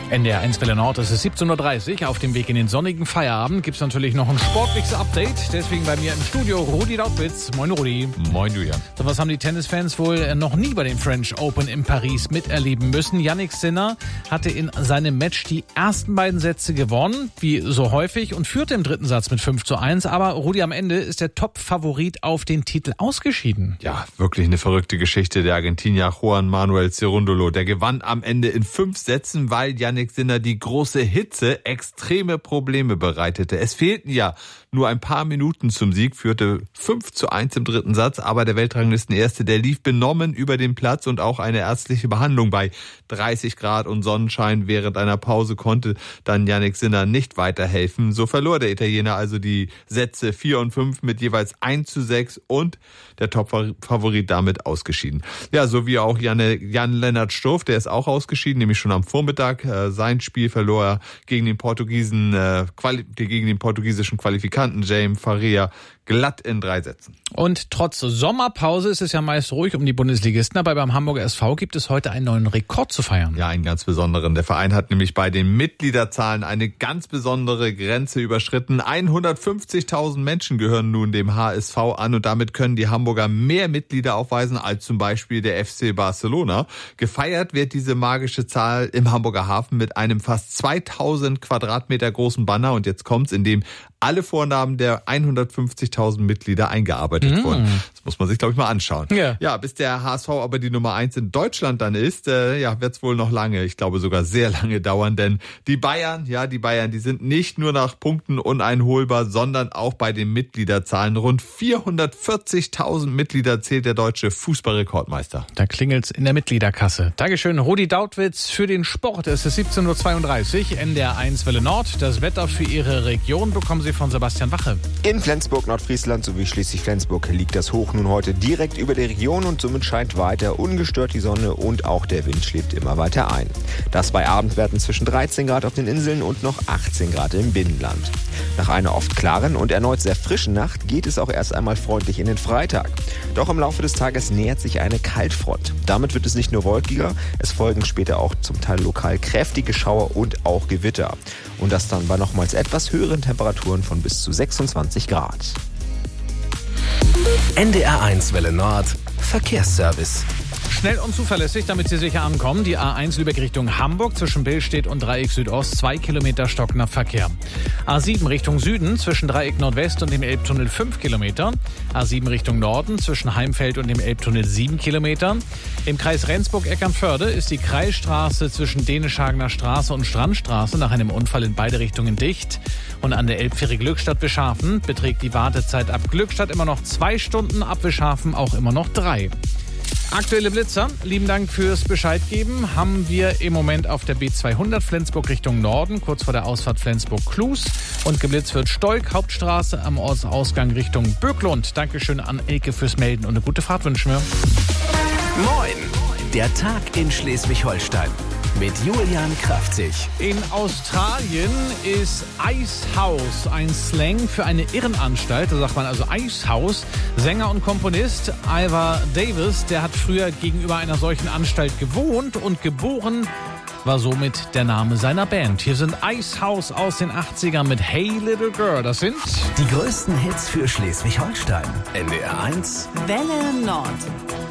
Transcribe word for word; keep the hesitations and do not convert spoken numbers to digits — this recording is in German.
N D R eins Welle Nord, es ist siebzehn Uhr dreißig. Auf dem Weg in den sonnigen Feierabend gibt es natürlich noch ein sportliches Update. Deswegen bei mir im Studio Rudi Dautwitz. Moin Rudi. Moin Julian. So was haben die Tennisfans wohl noch nie bei den French Open in Paris miterleben müssen. Jannik Sinner hatte in seinem Match die ersten beiden Sätze gewonnen, wie so häufig, und führte im dritten Satz mit fünf zu eins. Aber Rudi, am Ende ist der Top-Favorit auf den Titel ausgeschieden. Ja, wirklich eine verrückte Geschichte. Der Argentinier Juan Manuel Cerúndolo, der gewann am Ende in fünf Sätzen, weil Jannik Sinner die große Hitze extreme Probleme bereitete. Es fehlten ja nur ein paar Minuten zum Sieg, führte fünf zu eins im dritten Satz, aber der Weltranglistenerste, der lief benommen über den Platz, und auch eine ärztliche Behandlung bei dreißig Grad und Sonnenschein während einer Pause konnte dann Jannik Sinner nicht weiterhelfen. So verlor der Italiener also die Sätze vier und fünf mit jeweils eins zu sechs und der Top-Favorit damit ausgeschieden. Ja, so wie auch Jan-Lennart Struff, der ist auch ausgeschieden, nämlich schon am Vormittag. Sein Spiel verlor er gegen den Portugiesen, äh, quali- gegen den portugiesischen Qualifikanten Jaime Faria glatt in drei Sätzen. Und trotz Sommerpause ist es ja meist ruhig um die Bundesligisten, aber beim Hamburger S V gibt es heute einen neuen Rekord zu feiern. Ja, einen ganz besonderen. Der Verein hat nämlich bei den Mitgliederzahlen eine ganz besondere Grenze überschritten. hundertfünfzigtausend Menschen gehören nun dem H S V an, und damit können die Hamburger mehr Mitglieder aufweisen als zum Beispiel der F C Barcelona. Gefeiert wird diese magische Zahl im Hamburger Hafen mit einem fast zweitausend Quadratmeter großen Banner, und jetzt kommt's, in dem alle Vornamen der hundertfünfzigtausend Mitglieder eingearbeitet mm. wurden. Das muss man sich, glaube ich, mal anschauen. Ja. ja, bis der H S V aber die Nummer eins in Deutschland dann ist, äh, ja, wird's wohl noch lange, ich glaube sogar sehr lange dauern, denn die Bayern, ja, die Bayern, die sind nicht nur nach Punkten uneinholbar, sondern auch bei den Mitgliederzahlen. Rund vierhundertvierzigtausend Mitglieder zählt der deutsche Fußballrekordmeister. Da klingelt's in der Mitgliederkasse. Dankeschön, Rudi Dautwitz, für den Sport. Es ist siebzehn Uhr zweiunddreißig, N D R eins Welle Nord. Das Wetter für Ihre Region bekommen Sie von Sebastian Wache. In Flensburg, Nordfriesland sowie Schleswig-Flensburg liegt das Hoch nun heute direkt über der Region, und somit scheint weiter ungestört die Sonne und auch der Wind schläft immer weiter ein. Das bei Abendwerten zwischen dreizehn Grad auf den Inseln und noch achtzehn Grad im Binnenland. Nach einer oft klaren und erneut sehr frischen Nacht geht es auch erst einmal freundlich in den Freitag. Doch im Laufe des Tages nähert sich eine Kaltfront. Damit wird es nicht nur wolkiger, es folgen später auch zum Teil lokal kräftige Schauer und auch Gewitter. Und das dann bei nochmals etwas höheren Temperaturen von bis zu sechsundzwanzig Grad. N D R eins Welle Nord Verkehrsservice. Schnell und zuverlässig, damit Sie sicher ankommen. Die A eins Lübeck Richtung Hamburg zwischen Billstedt und Dreieck Südost, zwei Kilometer stockender Verkehr. A sieben Richtung Süden zwischen Dreieck Nordwest und dem Elbtunnel fünf Kilometer. A sieben Richtung Norden zwischen Heimfeld und dem Elbtunnel sieben Kilometer. Im Kreis Rendsburg-Eckernförde ist die Kreisstraße zwischen Dänischhagener Straße und Strandstraße nach einem Unfall in beide Richtungen dicht. Und an der Elbfähre Glückstadt Wischhafen beträgt die Wartezeit ab Glückstadt immer noch zwei Stunden, ab Wischhafen auch immer noch drei. Aktuelle Blitzer, lieben Dank fürs Bescheid geben, haben wir im Moment auf der B zweihundert Flensburg Richtung Norden, kurz vor der Ausfahrt Flensburg-Klus. Und geblitzt wird Stolk, Hauptstraße am Ortsausgang Richtung Böcklund. Dankeschön an Elke fürs Melden und eine gute Fahrt wünschen wir. Moin, der Tag in Schleswig-Holstein mit Julian Kraftzig. In Australien ist Icehouse ein Slang für eine Irrenanstalt. Da sagt man also Icehouse. Sänger und Komponist Ivor Davis, der hat früher gegenüber einer solchen Anstalt gewohnt, und geboren war somit der Name seiner Band. Hier sind Icehouse aus den achtzigern mit Hey Little Girl. Das sind die größten Hits für Schleswig-Holstein. N D R eins Welle Nord.